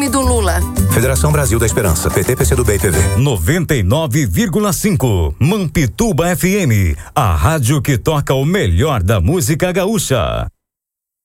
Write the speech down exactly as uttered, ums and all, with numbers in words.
do Lula. Federação Brasil da Esperança, P T, P C do B e P V. noventa e nove vírgula cinco Mampituba F M, a rádio que toca o melhor da música gaúcha.